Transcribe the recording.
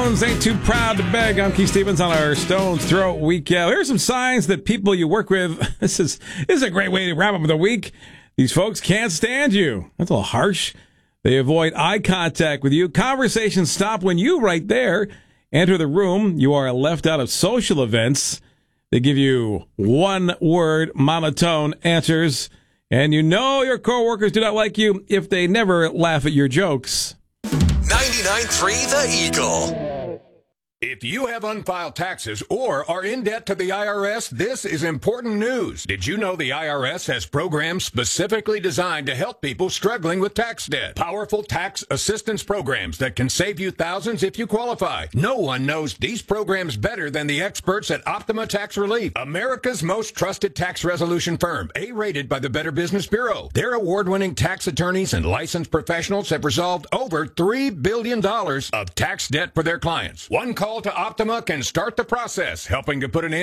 Stones ain't too proud to beg. I'm Keith Stevens on our Stones Throw weekend. Here's some signs that people you work with, this is a great way to wrap up the week. These folks can't stand you. That's a little harsh. They avoid eye contact with you. Conversations stop when you right there enter the room. You are left out of social events. They give you one-word monotone answers. And you know your coworkers do not like you if they never laugh at your jokes. 99.3 The Eagle. If you have unfiled taxes or are in debt to the IRS, this is important news. Did you know the IRS has programs specifically designed to help people struggling with tax debt? Powerful tax assistance programs that can save you thousands if you qualify. No one knows these programs better than the experts at Optima Tax Relief, America's most trusted tax resolution firm, A-rated by the Better Business Bureau. Their award-winning tax attorneys and licensed professionals have resolved over $3 billion of tax debt for their clients. One call to Optima can start the process, helping to put an end